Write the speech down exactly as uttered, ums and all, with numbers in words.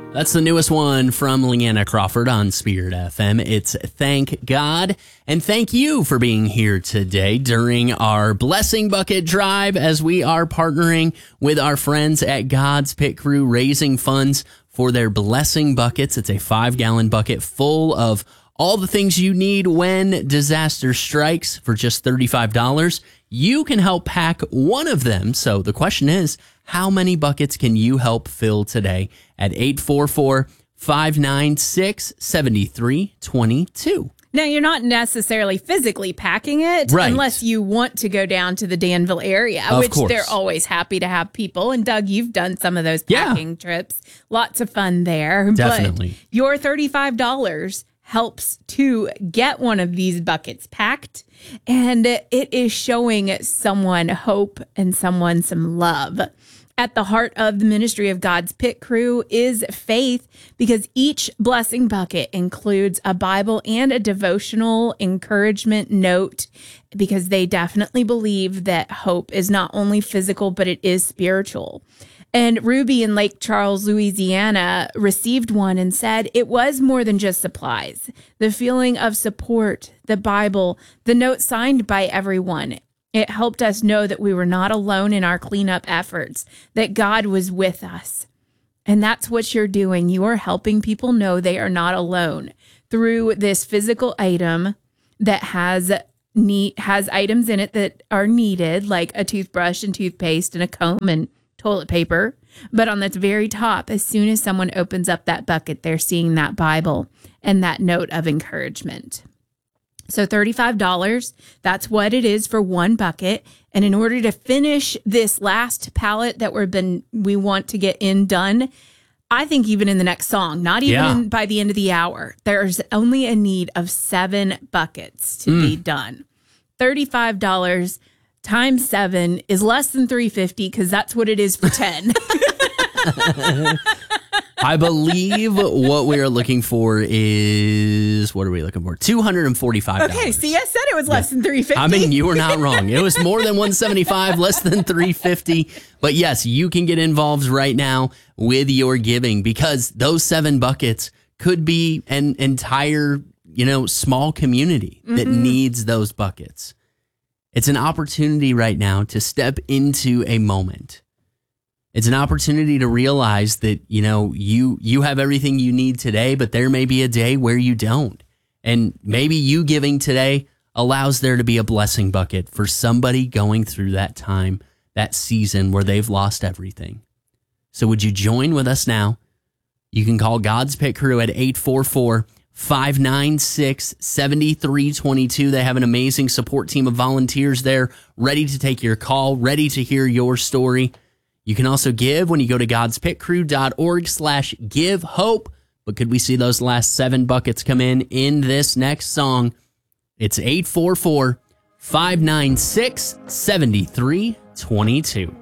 That's the newest one from Leanna Crawford on Spirit F M. It's Thank God. And thank you for being here today during our Blessing Bucket Drive as we are partnering with our friends at God's Pit Crew, raising funds for their Blessing Buckets. It's a five-gallon bucket full of all the things you need when disaster strikes for just thirty-five dollars. You can help pack one of them. So the question is, how many buckets can you help fill today at eight four four, five nine six, seven three two two? Now, you're not necessarily physically packing it right. unless you want to go down to the Danville area, of which course. They're always happy to have people. And Doug, you've done some of those packing yeah. trips. Lots of fun there. Definitely. But your thirty-five dollars helps to get one of these buckets packed, and it is showing someone hope and someone some love. At the heart of the ministry of God's Pit Crew is faith, because each blessing bucket includes a Bible and a devotional encouragement note, because they definitely believe that hope is not only physical, but it is spiritual. And Ruby in Lake Charles, Louisiana, received one and said it was more than just supplies. The feeling of support, the Bible, the note signed by everyone. It helped us know that we were not alone in our cleanup efforts, that God was with us. And that's what you're doing. You are helping people know they are not alone through this physical item that has need, has items in it that are needed, like a toothbrush and toothpaste and a comb and toilet paper. But on the very top, as soon as someone opens up that bucket, they're seeing that Bible and that note of encouragement. So thirty-five dollars, that's what it is for one bucket. And in order to finish this last pallet that we've been, we want to get in done, I think even in the next song, not even yeah. in, by the end of the hour, there's only a need of seven buckets to mm. be done. thirty-five dollars times seven is less than three hundred fifty dollars, because that's what it is for ten. I believe what we are looking for is, what are we looking for? two hundred forty-five dollars. Okay, see, I said it was less yeah. than three hundred fifty dollars. I mean, you were not wrong. It was more than one hundred seventy-five dollars, less than three hundred fifty dollars. But yes, you can get involved right now with your giving, because those seven buckets could be an entire, you know, small community that mm-hmm. needs those buckets. It's an opportunity right now to step into a moment. It's an opportunity to realize that, you know, you you have everything you need today, but there may be a day where you don't. And maybe you giving today allows there to be a blessing bucket for somebody going through that time, that season where they've lost everything. So would you join with us now? You can call God's Pit Crew at eight four four, five nine six, seven three two two. They have an amazing support team of volunteers there, ready to take your call, ready to hear your story. You can also give when you go to godspitcrew.org slash give hope. But could we see those last seven buckets come in in this next song? It's eight four four, five nine six, seven three two two.